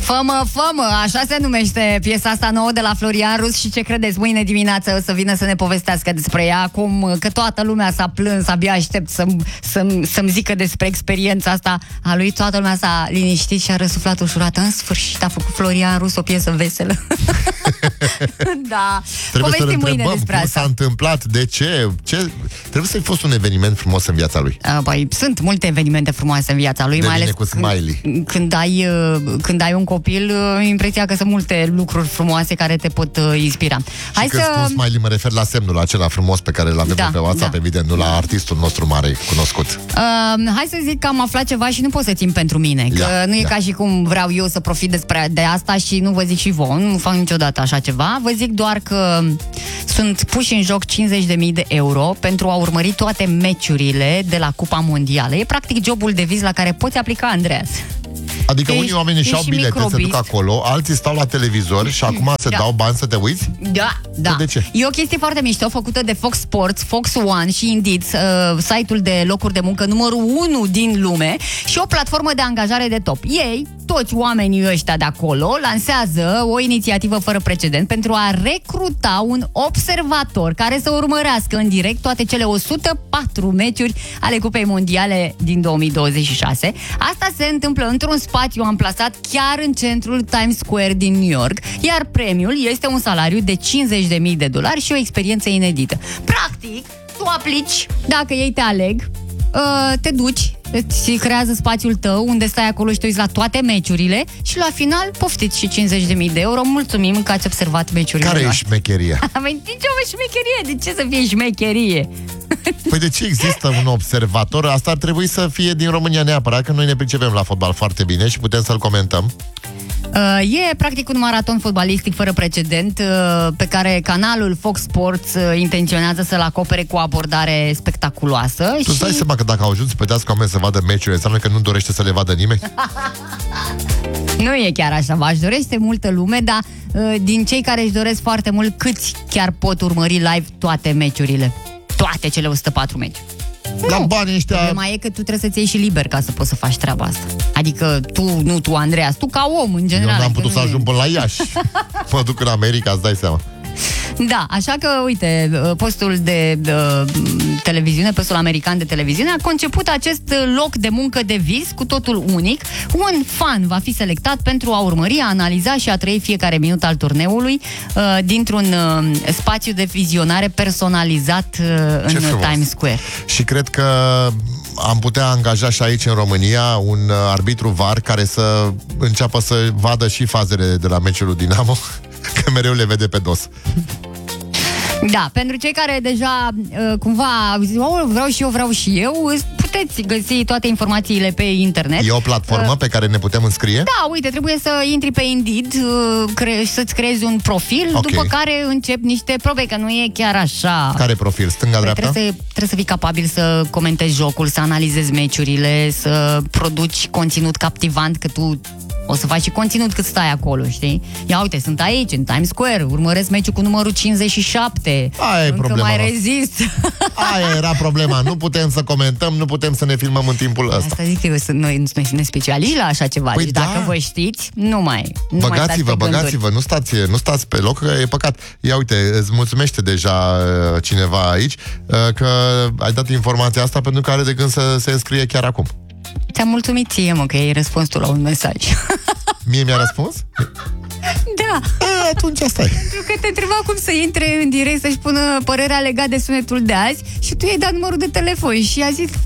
Fă-mă, așa se numește piesa asta nouă de la Florian Rus. Și ce credeți, mâine dimineață o să vină să ne povestească despre ea. Acum că toată lumea s-a plâns, abia aștept să-mi zică despre experiența asta a lui. Toată lumea s-a liniștit și a răsuflat ușurat. În sfârșit a făcut Florian Rus o piesă veselă. Da, trebuie să-l povestim mâine întrebăm despre cum asta. s-a întâmplat, de ce. Trebuie să-i fost un eveniment frumos în viața lui. Păi, sunt multe evenimente frumoase în viața lui, De mai ales cu smiley. când ai un copil, impresia că sunt multe lucruri frumoase care te pot inspira. Și când spun smiley, mă refer la semnul acela frumos pe care îl avem pe WhatsApp, evident, nu la artistul nostru mare cunoscut. Hai să zic că am aflat ceva și nu pot să țin pentru mine, că nu e ca și cum vreau eu să profit de asta și nu vă zic și vouă, nu fac niciodată așa ceva. Vă zic doar că sunt puși în joc 50.000 de euro pentru a urmări toate meciurile de la Cupa Mondială. E practic jobul de vis la care poți aplica, Andreas. Adică unii oameni își iau bilete, se duc acolo, alții stau la televizor și acum se dau bani să te uiți? Da. De ce? E o chestie foarte mișto făcută de Fox Sports, Fox One și Indeed, site-ul de locuri de muncă numărul 1 din lume și o platformă de angajare de top. Ei, toți oamenii ăștia de acolo, lansează o inițiativă fără precedent pentru a recruta un observator care să urmărească în direct toate cele 104 meciuri ale Cupei Mondiale din 2026. Asta se întâmplă într-un spațiu amplasat chiar în centrul Times Square din New York, iar premiul este un salariu de $50.000 și o experiență inedită. Practic, tu aplici, dacă ei te aleg, te duci, îți creează spațiul tău unde stai acolo și te uiți la toate meciurile și la final poftiți și $50.000. Mulțumim că ați observat meciurile. Care e șmecheria? Nici o șmecherie, de ce să fie șmecherie? Păi de ce există un observator? Asta ar trebui să fie din România neapărat, că noi ne pricepem la fotbal foarte bine și putem să-l comentăm. E practic un maraton fotbalistic fără precedent pe care canalul Fox Sports intenționează să-l acopere cu o abordare spectaculoasă. Tu îți dai seama că dacă au ajuns să plătească oameni să vadă meciurile, înseamnă că nu dorește să le vadă nimeni? Nu e chiar așa, v-aș dorește multă lume, dar din cei care își doresc foarte mult, câți chiar pot urmări live toate meciurile? Toate cele 104 meciuri. La banii ăștia... Problema e că tu trebuie să-ți iei și liber ca să poți să faci treaba asta. Adică tu, Andreas, tu ca om, în general. Eu n-am putut să ajung până la Iași. Mă duc în America, îți dai seama. Da, așa că, uite, postul de televiziune, postul american de televiziune a conceput acest loc de muncă de vis cu totul unic. Un fan va fi selectat pentru a urmări, a analiza și a trăi fiecare minut al turneului dintr-un spațiu de vizionare personalizat în Times Square. Și cred că am putea angaja și aici în România un arbitru VAR care să înceapă să vadă și fazele de la meciul lui Dinamo, că mereu le vede pe dos. Da, pentru cei care deja cumva au zis, vreau și eu, puteți găsi toate informațiile pe internet. E o platformă pe care ne putem înscrie? Da, uite, trebuie să intri pe Indeed, să-ți creezi un profil, după care începi niște probe, că nu e chiar așa. Care profil? Stânga-dreapta? Trebuie să fii capabil să comentezi jocul, să analizezi meciurile, să produci conținut captivant, că tu o să faci și conținut cât stai acolo, știi? Ia uite, sunt aici, în Times Square, urmăresc meciul cu numărul 57. Aia e problema. Mai rezist. Aia era problema. Nu putem să comentăm, nu putem să ne filmăm în timpul ăsta. Asta zic că noi suntem specialiști la așa ceva. Păi deci dacă vă știți, nu mai băgați-vă, nu stați pe loc, că e păcat. Ia uite, îți mulțumește deja cineva aici că ai dat informația asta pentru că are de gând să se înscrie chiar acum. Ți-am mulțumit ție, mă, că ai răspuns tu la un mesaj. Mie mi-a răspuns? Da. Atunci asta e. Pentru că te întreba cum să intre în direct să-și pună părerea legat de sunetul de azi și tu i-ai dat numărul de telefon și a zis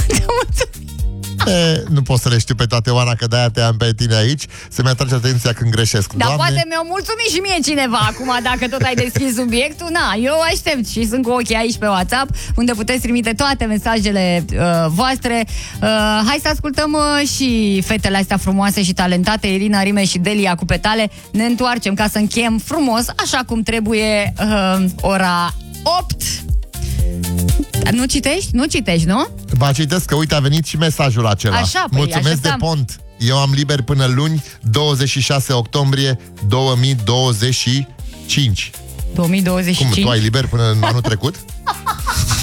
nu pot să le știu pe toate, Oana, că de-aia te am pe tine aici. Să-mi atragi atenția când greșesc. Dar poate mi-au mulțumit și mie cineva acum, dacă tot ai deschis subiectul. Na, eu aștept și sunt cu ochii aici pe WhatsApp, unde puteți trimite toate mesajele voastre. Hai să ascultăm și fetele astea frumoase și talentate, Irina Rime și Delia cu Petale. Ne întoarcem ca să încheiem frumos, așa cum trebuie, ora 8. Nu citești? Nu citești, nu? Ba, citesc că, uite, a venit și mesajul acela. Așa, păi, mulțumesc de pont. Eu am liber până luni, 26 octombrie 2025. 2025? Cum, tu ai liber până în anul trecut?